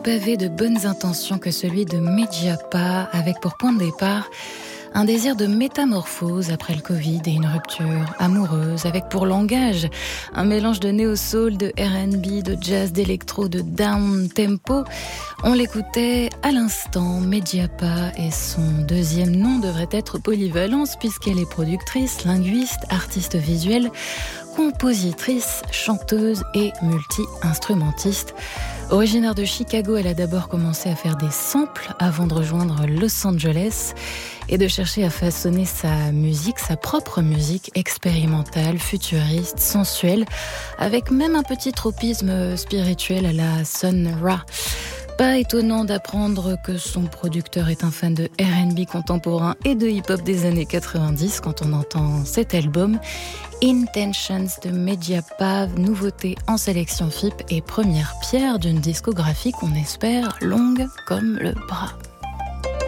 pavé de bonnes intentions que celui de Mediapa, avec pour point de départ un désir de métamorphose après le Covid et une rupture amoureuse, avec pour langage un mélange de néo-soul, de R&B, de jazz, d'électro, de down-tempo. On l'écoutait à l'instant, Mediapa, et son deuxième nom devrait être Polyvalence, puisqu'elle est productrice, linguiste, artiste visuelle, compositrice, chanteuse et multi-instrumentiste. Originaire de Chicago, elle a d'abord commencé à faire des samples avant de rejoindre Los Angeles et de chercher à façonner sa musique, sa propre musique expérimentale, futuriste, sensuelle, avec même un petit tropisme spirituel à la Sun Ra. Pas étonnant d'apprendre que son producteur est un fan de R&B contemporain et de hip-hop des années 90 quand on entend cet album. Intentions de Mediapa, nouveauté en sélection FIP et première pierre d'une discographie qu'on espère longue comme le bras.